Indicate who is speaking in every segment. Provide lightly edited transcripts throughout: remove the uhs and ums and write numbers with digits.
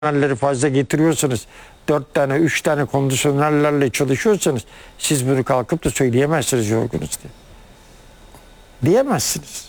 Speaker 1: kondisyonerleri fazla getiriyorsanız, 4 tane 3 tane kondisyonerlerle çalışıyorsanız siz bunu kalkıp da söyleyemezsiniz yorgunuz diye. Diyemezsiniz.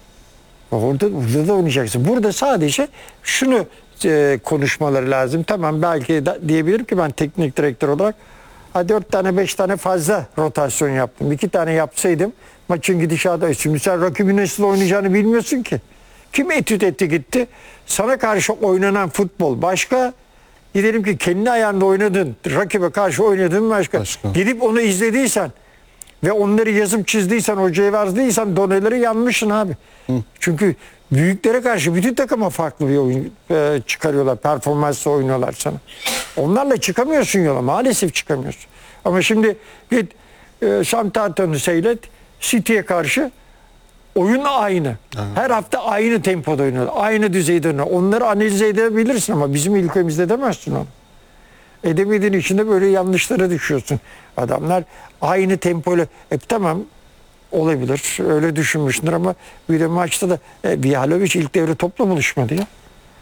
Speaker 1: Burada da oynayacaksın. Burada sadece şunu konuşmaları lazım. Tamam, belki diyebilirim ki ben teknik direktör olarak 4 tane 5 tane fazla rotasyon yaptım. 2 tane yapsaydım maçın gidişatı. Şimdi sen rakibin nasıl oynayacağını bilmiyorsun ki. Kim etüt etti gitti? Sana karşı oynanan futbol başka. Gidelim ki kendi ayağında oynadın, rakibe karşı oynadın başka. Gidip onu izlediysen ve onları yazıp çizdiysen, hocaya verdiysen doneleri yanmışsın abi. Çünkü büyüklere karşı bütün takıma farklı bir oyun çıkarıyorlar. Performansla oynuyorlar sana. Onlarla çıkamıyorsun yola. Maalesef çıkamıyorsun. Ama şimdi git Southampton'u seyret. City'ye karşı oyun aynı. Her hafta aynı tempoda oynuyorlar. Aynı düzeyde oynuyorlar. Onları analiz edebilirsin ama bizim ülkemizde edemezsin onu. Edemediğin içinde böyle yanlışlara düşüyorsun. Adamlar aynı tempoyla tamam olabilir. Öyle düşünmüştür ama bir de maçta da Vihalovic ilk devre topla buluşmadı ya.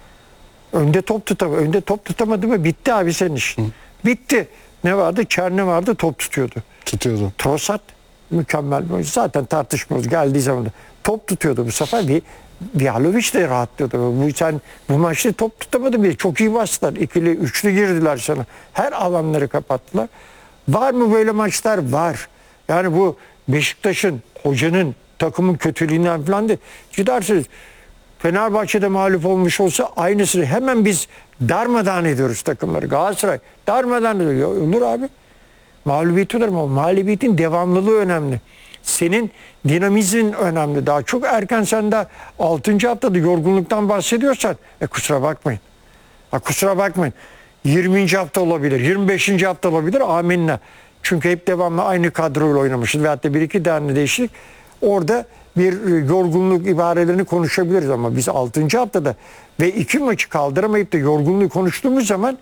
Speaker 1: Önde top tutamadı mı bitti abi senin işin. Bitti. Ne vardı? Çerne vardı, top tutuyordu. Trossard mükemmel bir oyuncu. Zaten tartışmıyoruz geldiği zaman da. Top tutuyordu bu sefer. Vihalovic de rahatlıyordu. Bu maçta top tutamadın diye çok iyi bastılar. İkili, üçlü girdiler sana. Her alanları kapattılar. Var mı böyle maçlar? Var. Yani bu Beşiktaş'ın, hocanın, takımın kötülüğünden falan değil. Gidersiniz. Fenerbahçe'de mağlup olmuş olsa aynısını hemen biz darmadağın ediyoruz takımları. Galatasaray darmadağın ediyor. Olur abi. Mağlubiyet olur mu? Mağlubiyetin devamlılığı önemli. Senin dinamizmin önemli. Daha çok erken sen de 6. haftada yorgunluktan bahsediyorsan kusura bakmayın. Kusura bakmayın. 20. hafta olabilir, 25. hafta olabilir. Amenna. Çünkü hep devamlı aynı kadroyla oynamışız. Veyahut da bir iki tane değişiklik. Orada bir yorgunluk ibarelerini konuşabiliriz ama biz 6. haftada ve 2 maçı kaldıramayıp da yorgunluğu konuştuğumuz zaman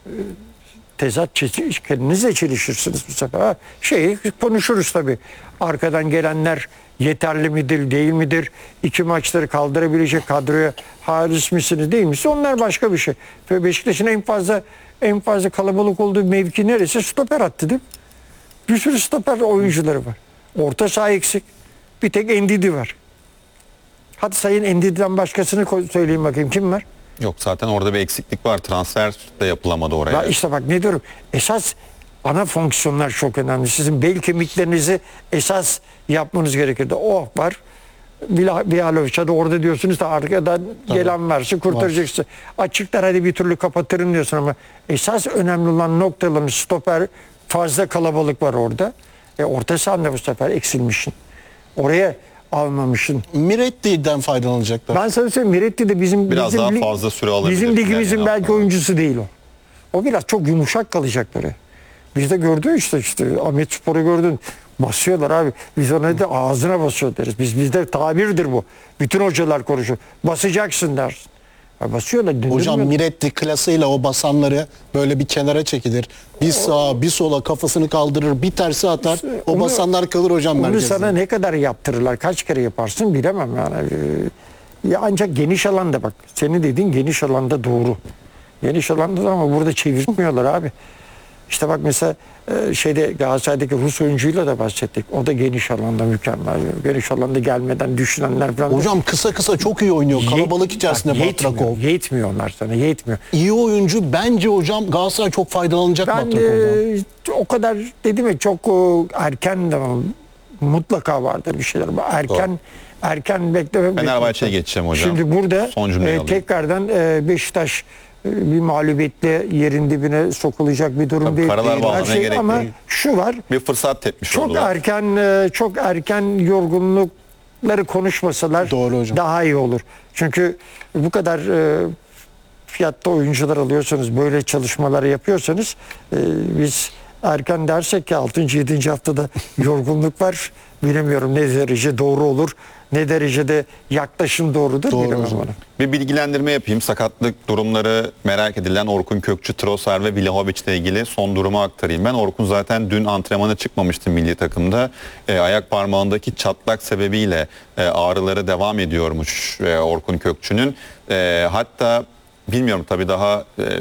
Speaker 1: tezat kendinizle çelişirsiniz bu sefer. Konuşuruz tabii. Arkadan gelenler yeterli midir, değil midir? 2 maçları kaldırabilecek kadroya haris misiniz, değil misiniz? Onlar başka bir şey. Ve Beşiktaş'ın en fazla kalabalık olduğu mevki neresi? Stoper attı değil mi? Bir sürü stoper oyuncuları var. Orta saha eksik. Bir tek Ndidi var. Hadi sayın Ndidi'den başkasını söyleyeyim bakayım. Kim var?
Speaker 2: Yok, zaten orada bir eksiklik var. Transfer de yapılamadı oraya.
Speaker 1: Ya işte bak ne diyorum. Esas ana fonksiyonlar çok önemli. Sizin bel kemiklerinizi esas yapmanız gerekirdi. O var. Vihalovic hadi orada diyorsunuz da arkadan gelen varsa kurtaracaksın. Açıklar hadi bir türlü kapatırım diyorsun ama esas önemli olan noktaların stoper, fazla kalabalık var orada. Orta sahada bu sefer eksilmişsin. Oraya almamışsın.
Speaker 3: Miretti'den faydalanacaklar.
Speaker 1: Ben sana söyleyeyim, Miretti de
Speaker 2: biraz daha fazla süre alabilir.
Speaker 1: Bizim ligimizin belki oyuncusu değil o. O biraz çok yumuşak kalacak böyle. Biz de gördün işte Ahmet Spor'u gördün. Basıyorlar abi. Biz ona da ağzına basıyor deriz. Bizde tabirdir bu. Bütün hocalar konuşuyor. Basacaksın dersin. Basıyorlar.
Speaker 3: Hocam Miretti klasıyla o basanları böyle bir kenara çekilir. Bir sağa bir sola kafasını kaldırır, bir tersi atar. O basanlar kalır hocam merkezde.
Speaker 1: Onu sana ne kadar yaptırırlar, kaç kere yaparsın bilemem yani. Ya ancak geniş alanda bak. Senin dediğin geniş alanda doğru. Geniş alanda ama burada çevirmiyorlar abi. İşte bak mesela Galatasaray'daki Rus oyuncuyla da bahsettik. O da geniş alanda mükemmel. Geniş alanda gelmeden düşünenler falan.
Speaker 3: Hocam kısa çok iyi oynuyor. Kalabalık içerisinde Batrakov.
Speaker 1: Yetmiyor onlar sana, yetmiyor.
Speaker 3: İyi oyuncu bence hocam Galatasaray çok faydalanacak Batrakov'dan.
Speaker 1: O kadar dedim ya çok erken de mutlaka vardır bir şeyler. Erken bekleme.
Speaker 2: Fenerbahçe'ye geçeceğim hocam.
Speaker 1: Şimdi burada tekrardan Beşiktaş bir mağlubiyetle yerin dibine sokulacak bir durum değil. Ama şu var.
Speaker 2: Bir fırsat tepmiş oldular.
Speaker 1: Çok erken yorgunlukları konuşmasalar daha iyi olur. Çünkü bu kadar fiyatta oyuncular alıyorsanız, böyle çalışmaları yapıyorsanız biz erken dersek ki 6. 7. haftada yorgunluk var. Bilemiyorum ne derece doğru olur. Ne derecede yaklaşım doğrudur bilemem onu.
Speaker 2: Bir bilgilendirme yapayım. Sakatlık durumları merak edilen Orkun Kökçü, Trossard ve Vlahovic ile ilgili son durumu aktarayım. Ben Orkun zaten dün antrenmana çıkmamıştı milli takımda. Ayak parmağındaki çatlak sebebiyle ağrıları devam ediyormuş Orkun Kökçü'nün. Hatta bilmiyorum tabii daha